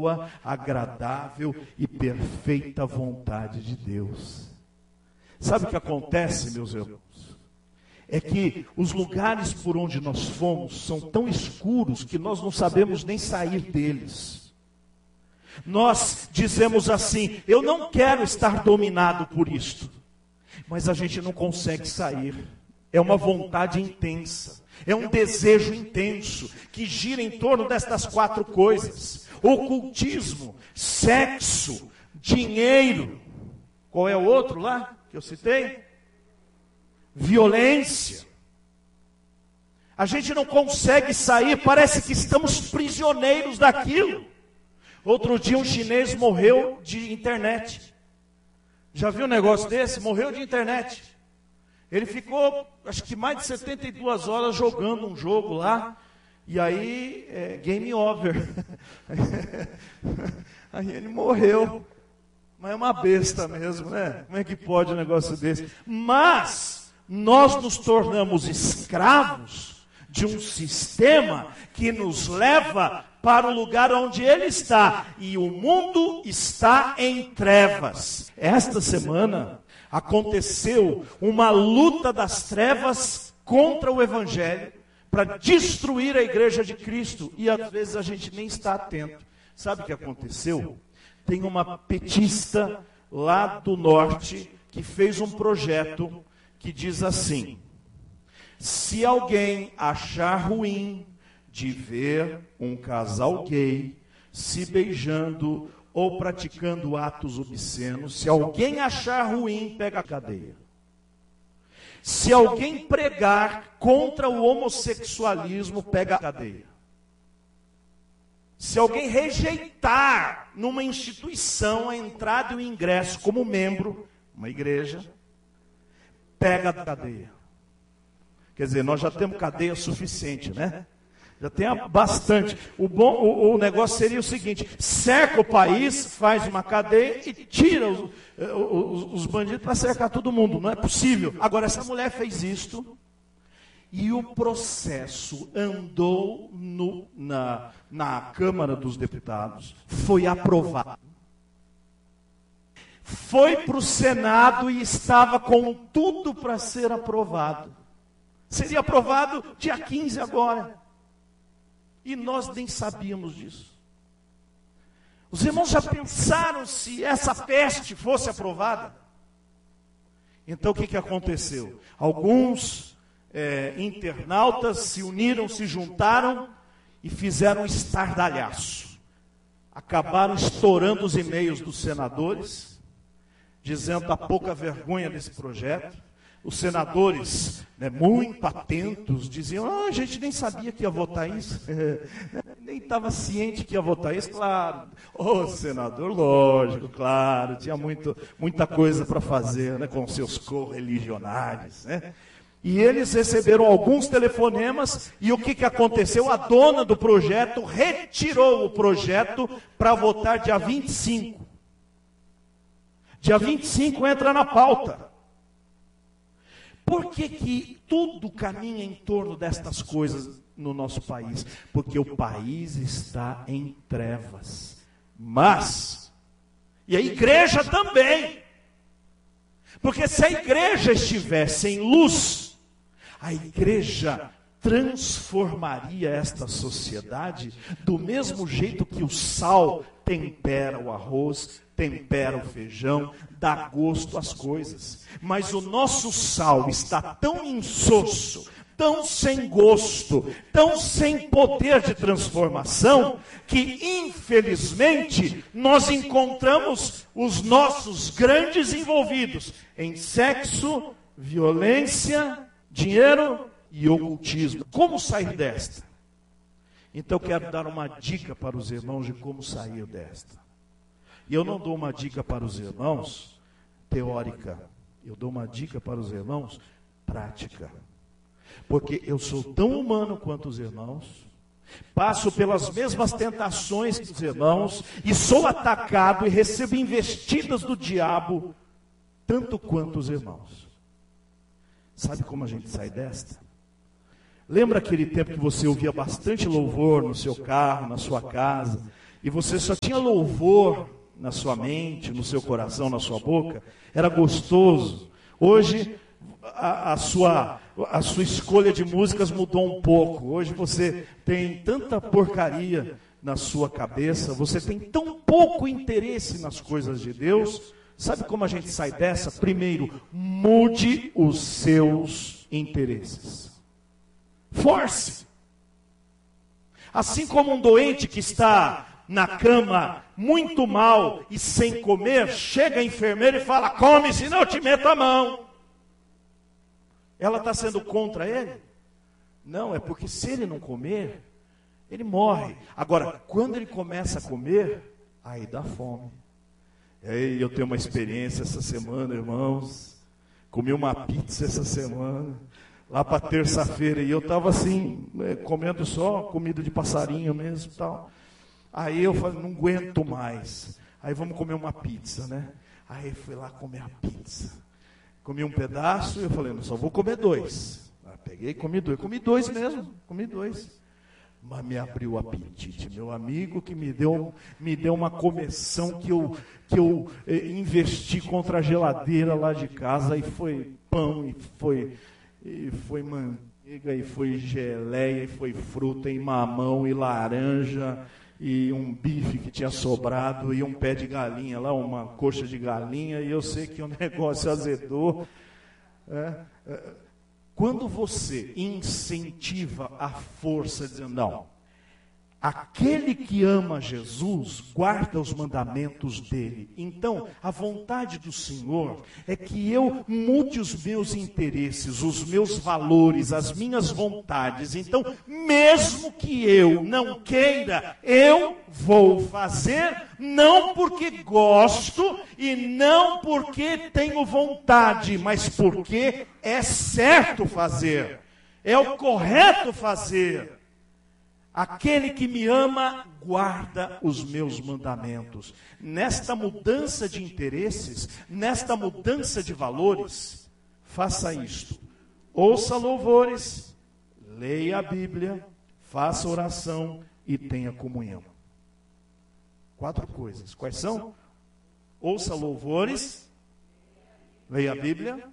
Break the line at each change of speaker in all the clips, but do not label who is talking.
boa, agradável e perfeita vontade de Deus. Sabe o que acontece, meus irmãos? É que os lugares por onde nós fomos são tão escuros que nós não sabemos nem sair deles. Nós dizemos assim: eu não quero estar dominado por isto. Mas a gente não consegue sair. É uma vontade intensa. É um desejo intenso que gira em torno destas 4 coisas: ocultismo, sexo, dinheiro. Qual é o outro lá que eu citei? Violência. A gente não consegue sair, parece que estamos prisioneiros daquilo. Outro dia um chinês morreu de internet. Já viu um negócio desse? Morreu de internet. Ele ficou, acho que mais de 72 horas jogando um jogo lá. E aí, game over. Aí ele morreu. Mas é uma besta mesmo, né? Como é que pode um negócio desse? Mas nós nos tornamos escravos de um sistema que nos leva para o lugar onde ele está. E o mundo está em trevas. Esta semana aconteceu uma luta das trevas contra o Evangelho para destruir a igreja de Cristo. E às vezes a gente nem está atento. Sabe o que aconteceu? Tem uma petista lá do norte que fez um projeto que diz assim: se alguém achar ruim de ver um casal gay se beijando ou praticando atos obscenos, se alguém achar ruim, pega a cadeia. Se alguém pregar contra o homossexualismo, pega a cadeia. Se alguém rejeitar numa instituição a entrada e o ingresso como membro, uma igreja, pega a cadeia. Quer dizer, nós já temos cadeia suficiente, né? Já tem bastante. O negócio seria o seguinte: cerca o país, faz uma cadeia e tira os bandidos para cercar todo mundo. Não é possível. Agora, essa mulher fez isto e o processo andou na Câmara dos Deputados, foi aprovado. Foi para o Senado e estava com tudo para ser aprovado. Seria aprovado dia 15 agora. E nós nem sabíamos disso. Os irmãos já pensaram se essa peste fosse aprovada? Então o que aconteceu? Alguns internautas se uniram, se juntaram e fizeram um estardalhaço. Acabaram estourando os e-mails dos senadores, dizendo a pouca vergonha desse projeto. Os senadores, muito atentos, diziam: a gente nem sabia que ia votar isso, nem estava ciente que ia votar isso. Claro, senador, lógico, claro, tinha muita coisa para fazer, né, com seus correligionários, né? E eles receberam alguns telefonemas, e o que aconteceu? A dona do projeto retirou o projeto para votar dia 25. Dia 25 entra na pauta. Por que tudo caminha em torno destas coisas no nosso país? Porque o país está em trevas. Mas, e a igreja também. Porque se a igreja estivesse em luz, a igreja transformaria esta sociedade do mesmo jeito que o sal tempera o arroz, tempera o feijão, dá gosto às coisas. Mas o nosso sal está tão insosso, tão sem gosto, tão sem poder de transformação, que infelizmente nós encontramos os nossos grandes envolvidos em sexo, violência, dinheiro e ocultismo. Como sair desta? Então eu quero dar uma dica para os irmãos de como sair desta. E eu não dou uma dica para os irmãos teórica, eu dou uma dica para os irmãos prática. Porque eu sou tão humano quanto os irmãos, passo pelas mesmas tentações que os irmãos, e sou atacado e recebo investidas do diabo, tanto quanto os irmãos. Sabe como a gente sai desta? Lembra aquele tempo que você ouvia bastante louvor no seu carro, na sua casa, e você só tinha louvor na sua mente, no seu coração, na sua boca, era gostoso. Hoje a sua escolha de músicas mudou um pouco. Hoje você tem tanta porcaria na sua cabeça, você tem tão pouco interesse nas coisas de Deus. Sabe como a gente sai dessa? Primeiro, mude os seus interesses. Force. Assim como um doente que está na cama muito mal e sem comer, chega a enfermeira e fala: come, senão eu te meto a mão. Ela está sendo contra ele? Não, é porque se ele não comer, ele morre. Agora, quando ele começa a comer, aí dá fome. Eu tenho uma experiência essa semana, irmãos. Comi uma pizza essa semana, lá para terça-feira, e eu estava assim, comendo só comida de passarinho mesmo, tal. Aí eu falei: não aguento mais. Aí vamos comer uma pizza, né? Aí fui lá comer a pizza. Comi um pedaço e eu falei: não, só vou comer 2. Peguei e comi 2. Comi 2 mesmo, comi 2. Mas me abriu o apetite, meu amigo, que me deu uma começão que eu investi contra a geladeira lá de casa, e foi pão, e foi manteiga, e foi geleia, e foi fruta, e mamão, e laranja, e um bife que tinha sobrado, e um pé de galinha lá, uma coxa de galinha, e eu sei que o negócio azedou. Quando você incentiva a força, dizendo: não, aquele que ama Jesus guarda os mandamentos dele. Então, a vontade do Senhor é que eu mude os meus interesses, os meus valores, as minhas vontades. Então, mesmo que eu não queira, eu vou fazer, não porque gosto e não porque tenho vontade, mas porque é certo fazer, é o correto fazer. Aquele que me ama guarda os meus mandamentos. Nesta mudança de interesses, nesta mudança de valores, faça isto: ouça louvores, leia a Bíblia, faça oração e tenha comunhão. 4 coisas. Quais são? Ouça louvores, leia a Bíblia.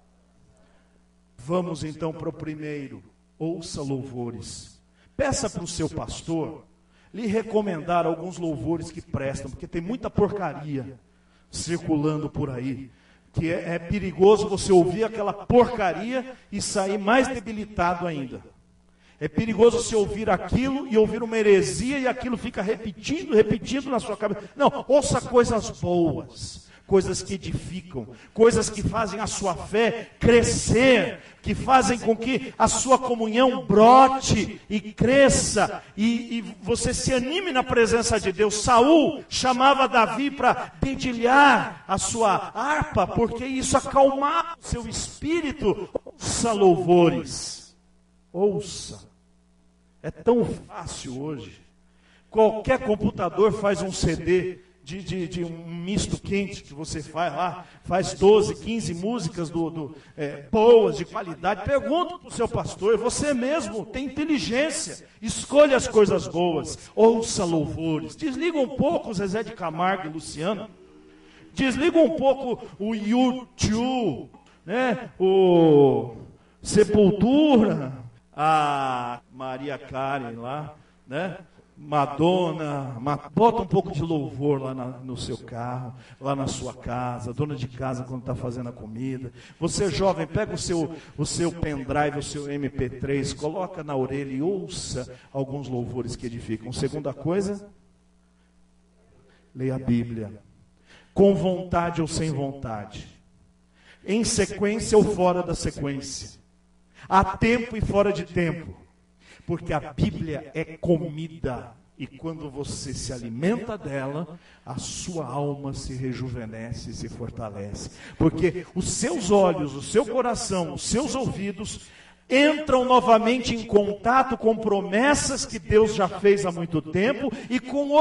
Vamos então para o primeiro: ouça louvores. Peça para o seu pastor lhe recomendar alguns louvores que prestam, porque tem muita porcaria circulando por aí, que é perigoso você ouvir aquela porcaria e sair mais debilitado ainda. É perigoso você ouvir aquilo e ouvir uma heresia e aquilo fica repetindo na sua cabeça. Não, ouça coisas boas, coisas que edificam, coisas que fazem a sua fé crescer, que fazem com que a sua comunhão brote e cresça, e você se anime na presença de Deus. Saul chamava Davi para dedilhar a sua harpa, porque isso acalmava o seu espírito. Ouça louvores, ouça. É tão fácil hoje. Qualquer computador faz um CD de um misto quente que você faz lá, faz 12, 15 músicas boas, de qualidade. Pergunta para o seu pastor, você mesmo tem inteligência, escolha as coisas boas, ouça louvores. Desliga um pouco o Zezé de Camargo e Luciano, desliga um pouco o YouTube, né? O Sepultura, a Maria Karen lá, né? Madonna, bota um pouco de louvor lá no seu carro, lá na sua casa, dona de casa quando está fazendo a comida. Você jovem, pega o seu pendrive, o seu MP3, coloca na orelha e ouça alguns louvores que edificam. Segunda coisa, leia a Bíblia, com vontade ou sem vontade, em sequência ou fora da sequência, a tempo e fora de tempo. Porque a Bíblia é comida, e quando você se alimenta dela, a sua alma se rejuvenesce e se fortalece. Porque os seus olhos, o seu coração, os seus ouvidos entram novamente em contato com promessas que Deus já fez há muito tempo e com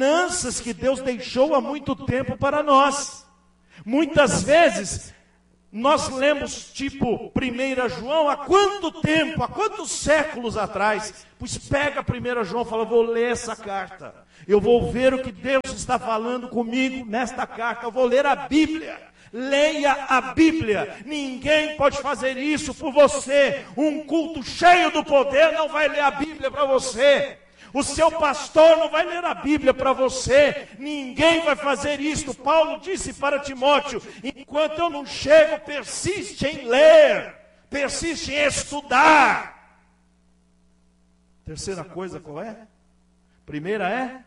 ordenanças que Deus deixou há muito tempo para nós. Muitas vezes Nós lemos tipo 1 João há quanto tempo, há quantos séculos atrás? Pois pega 1 João e fala, vou ler essa carta. Eu vou ver o que Deus está falando comigo nesta carta. Eu vou ler a Bíblia. Leia a Bíblia. Ninguém pode fazer isso por você. Um culto cheio do poder não vai ler a Bíblia para você. O seu pastor não vai ler a Bíblia para você. Ninguém vai fazer isso. Paulo disse para Timóteo, enquanto eu não chego, persiste em ler. Persiste em estudar. Terceira coisa qual é? Primeira é?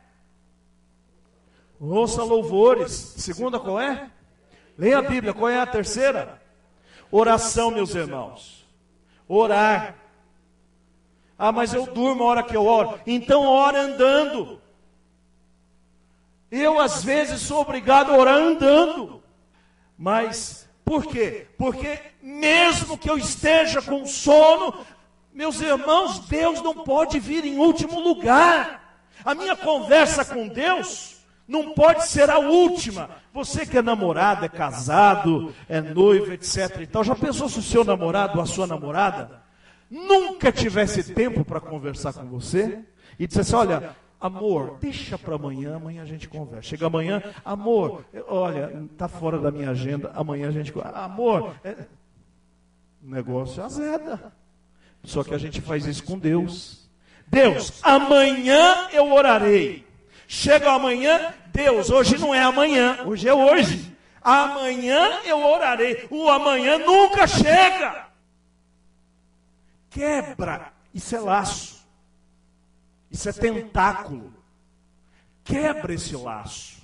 Ouça louvores. Segunda qual é? Leia a Bíblia. Qual é a terceira? Oração, meus irmãos. Orar. Ah, mas eu durmo a hora que eu oro. Então ora andando. Eu às vezes sou obrigado a orar andando. Mas por quê? Porque mesmo que eu esteja com sono, meus irmãos, Deus não pode vir em último lugar. A minha conversa com Deus não pode ser a última. Você que é namorado, é casado, é noivo, etc. Então já pensou se o seu namorado ou a sua namorada nunca tivesse tempo para conversar com você e dissesse, olha, amor, deixa para amanhã, amanhã a gente conversa. Chega amanhã, amor, olha, está fora da minha agenda, amanhã a gente conversa. Amor, o negócio azeda. Só que a gente faz isso com Deus. Deus, amanhã eu orarei. Chega amanhã, Deus, hoje não é amanhã, hoje é hoje. Amanhã eu orarei. O amanhã nunca chega. Quebra, isso é laço, isso é tentáculo. Quebra esse laço.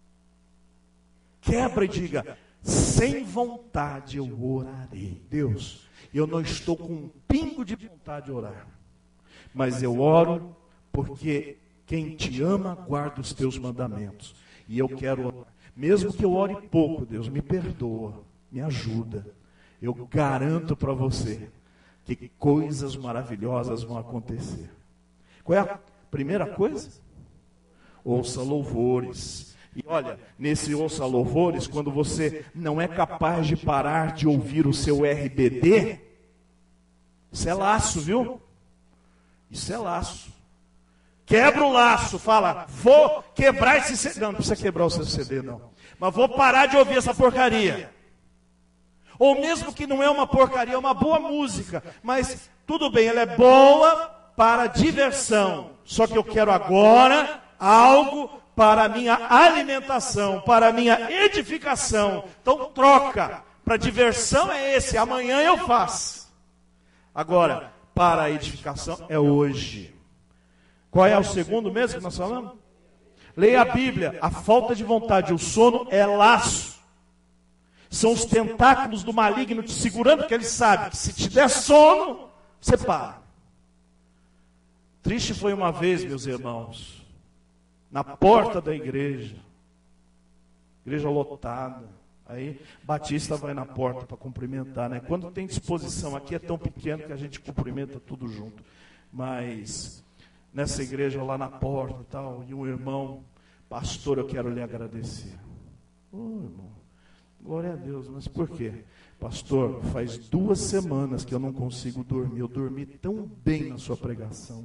Quebra e diga, sem vontade eu orarei. Deus, eu não estou com um pingo de vontade de orar, mas eu oro porque quem te ama guarda os teus mandamentos. E eu quero orar. Mesmo que eu ore pouco, Deus, me perdoa, me ajuda. Eu garanto para você que coisas maravilhosas vão acontecer. Qual é a primeira coisa? Ouça louvores. E olha, nesse ouça louvores, quando você não é capaz de parar de ouvir o seu RBD, isso é laço, viu? Isso é laço. Quebra o laço, fala, vou quebrar esse CD. Não precisa quebrar o seu CD, não. Mas vou parar de ouvir essa porcaria. Ou mesmo que não é uma porcaria, é uma boa música. Mas tudo bem, ela é boa para diversão. Só que eu quero agora algo para a minha alimentação, para a minha edificação. Então troca. Para diversão é esse, amanhã eu faço. Agora, para a edificação é hoje. Qual é o segundo mesmo que nós falamos? Leia a Bíblia. A falta de vontade, o sono é laço. São os tentáculos do maligno te segurando, porque ele sabe que se te der sono, você para. Triste foi uma vez, meus irmãos, na porta da igreja lotada. Aí, Batista vai na porta para cumprimentar, né? Quando tem disposição, aqui é tão pequeno que a gente cumprimenta tudo junto. Mas nessa igreja lá na porta e tal, e o irmão, pastor, eu quero lhe agradecer. Irmão, glória a Deus, mas por quê? Pastor, faz 2 semanas que eu não consigo dormir. Eu dormi tão bem na sua pregação.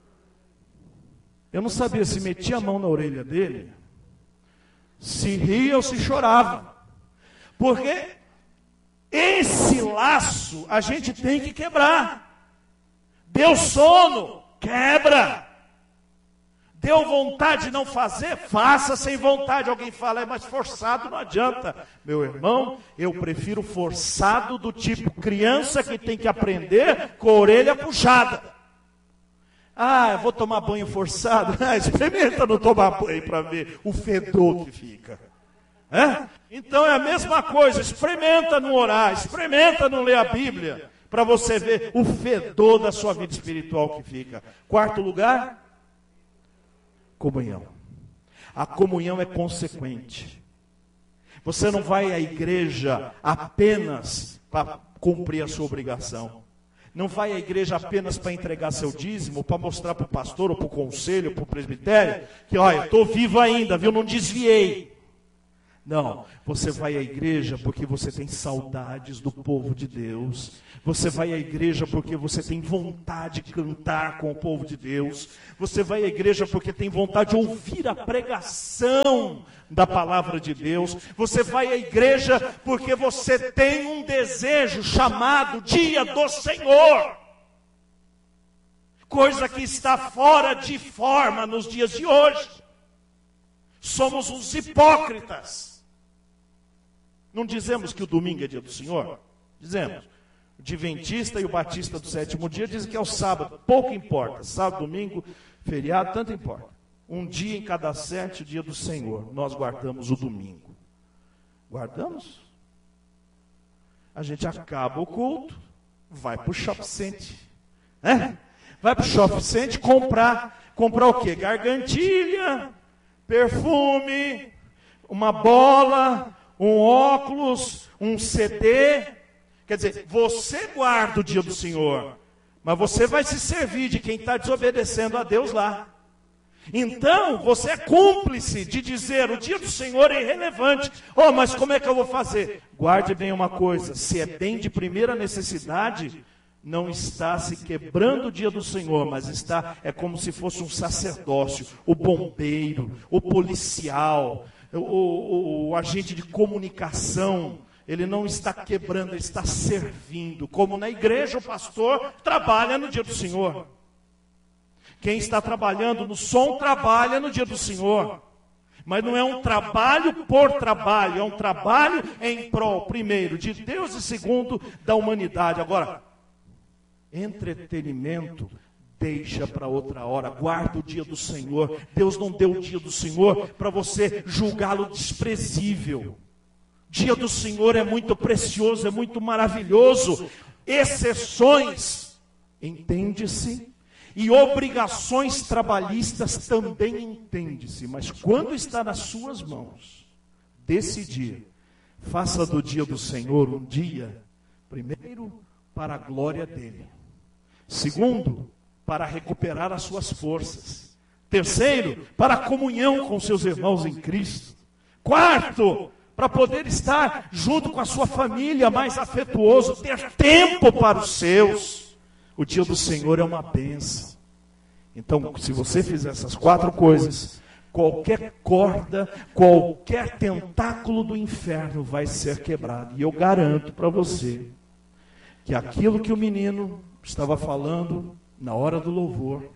Eu não sabia se metia a mão na orelha dele, se ria ou se chorava. Porque esse laço a gente tem que quebrar. Deu sono, quebra. Deu vontade de não fazer, faça sem vontade. Alguém fala, mas forçado não adianta. Meu irmão, eu prefiro forçado do tipo criança que tem que aprender com a orelha puxada. Ah, eu vou tomar banho forçado. Experimenta não tomar banho para ver o fedor que fica. Então é a mesma coisa, experimenta não orar, experimenta não ler a Bíblia, para você ver o fedor da sua vida espiritual que fica. 4º lugar, comunhão. A comunhão é consequente. Você não vai à igreja apenas para cumprir a sua obrigação. Não vai à igreja apenas para entregar seu dízimo, para mostrar para o pastor, ou para o conselho, ou para o presbitério, que olha, estou vivo ainda, viu? Não desviei. Não, você vai à igreja porque você tem saudades do povo de Deus. Você vai à igreja porque você tem vontade de cantar com o povo de Deus. Você vai à igreja porque tem vontade de ouvir a pregação da palavra de Deus. Você vai à igreja porque você tem um desejo chamado Dia do Senhor. Coisa que está fora de forma nos dias de hoje. Somos uns hipócritas. Não dizemos que o domingo é dia do Senhor? Dizemos. O adventista e o batista do sétimo dia dizem que é o sábado. Pouco importa. Sábado, domingo, feriado, tanto importa. Um dia em cada 7, o dia do Senhor. Nós guardamos o domingo. Guardamos? A gente acaba o culto, vai para o shopping center. Vai para o shopping center comprar o quê? Gargantilha, perfume, uma bola, um óculos, um CD. Quer dizer, você guarda o dia do Senhor, mas você vai se servir de quem está desobedecendo a Deus lá. Então, você é cúmplice de dizer, o dia do Senhor é irrelevante. Oh, mas como é que eu vou fazer? Guarde bem uma coisa, se é bem de primeira necessidade, não está se quebrando o dia do Senhor, mas é como se fosse um sacerdócio, o bombeiro, o policial, o agente de comunicação. Ele não está quebrando, ele está servindo. Como na igreja o pastor trabalha no dia do Senhor. Quem está trabalhando no som trabalha no dia do Senhor. Mas não é um trabalho por trabalho, é um trabalho em prol, primeiro, de Deus e segundo, da humanidade. Agora, entretenimento deixa para outra hora. Guarda o dia do Senhor. Deus não deu o dia do Senhor para você julgá-lo desprezível. Dia do Senhor é muito precioso, é muito maravilhoso. Exceções, entende-se, e obrigações trabalhistas também entende-se. Mas quando está nas suas mãos, decidir, faça do dia do Senhor um dia, primeiro, para a glória dele. Segundo, para recuperar as suas forças. Terceiro, para a comunhão com seus irmãos em Cristo. Quarto, para poder estar junto com a sua família, mais afetuoso, ter tempo para os seus. O dia do Senhor é uma bênção. Então, se você fizer essas 4 coisas, qualquer corda, qualquer tentáculo do inferno vai ser quebrado. E eu garanto para você que aquilo que o menino estava falando na hora do louvor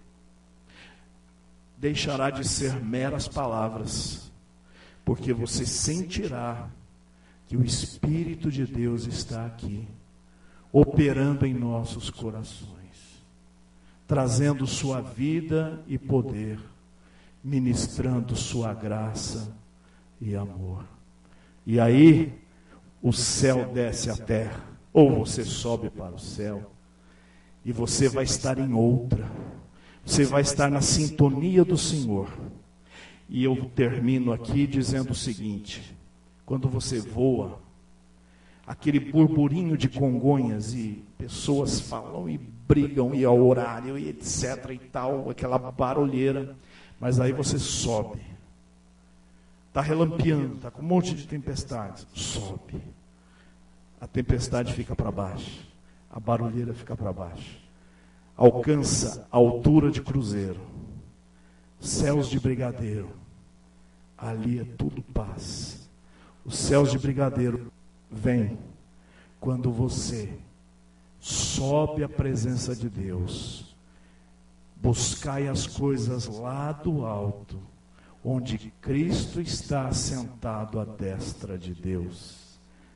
deixará de ser meras palavras, porque você sentirá que o Espírito de Deus está aqui, operando em nossos corações, trazendo sua vida e poder, ministrando sua graça e amor. E aí, o céu desce à terra, ou você sobe para o céu, e você vai estar em outra, você vai estar na sintonia do Senhor. E eu termino aqui dizendo o seguinte: quando você voa, aquele burburinho de Congonhas e pessoas falam e brigam e ao horário e etc e tal, aquela barulheira, mas aí você sobe, está relampeando, está com um monte de tempestades, sobe, a tempestade fica para baixo, a barulheira fica para baixo, alcança a altura de cruzeiro, céus de brigadeiro, ali é tudo paz. Os céus de brigadeiro vêm quando você sobe à presença de Deus. Buscai as coisas lá do alto, onde Cristo está assentado à destra de Deus.